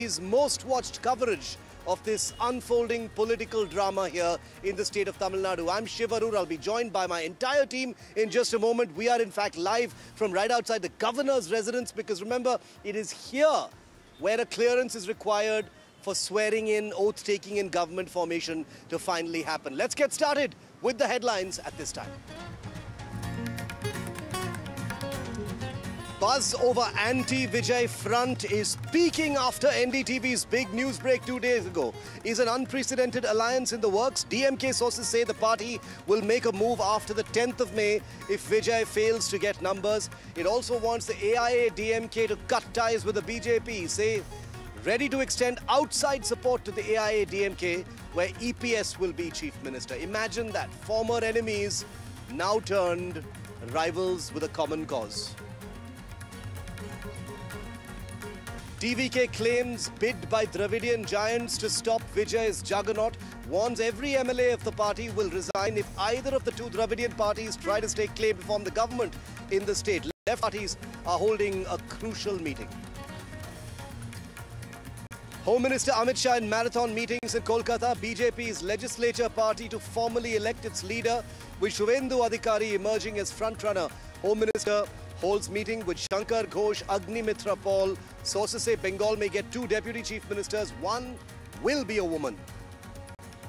most watched coverage of this unfolding political drama here in the state of Tamil Nadu. I'm Shiv Arur. I'll be joined by my entire team in just a moment. We are in fact live from right outside the governor's residence because remember, it is here where a clearance is required for swearing in, oath taking in government formation to finally happen. Let's get started with the headlines at this time. Buzz over anti-Vijay front is peaking after NDTV's big news break 2 days ago. Is an unprecedented alliance in the works? DMK sources say the party will make a move after the 10th of May if Vijay fails to get numbers. It also wants the AIA-DMK to cut ties with the BJP, say ready to extend outside support to the AIA-DMK where EPS will be chief minister. Imagine that, former enemies now turned rivals with a common cause. TVK claims bid by Dravidian giants to stop Vijay's juggernaut, warns every MLA of the party will resign if either of the two Dravidian parties try to stake claim to form the government in the state. Left parties are holding a crucial meeting. Home Minister Amit Shah in marathon meetings in Kolkata, BJP's legislature party to formally elect its leader, with Shuvendu Adhikari emerging as frontrunner. Home Minister holds meeting with Shankar Ghosh, Agnimitra Paul. Sources say Bengal may get two deputy chief ministers. One will be a woman.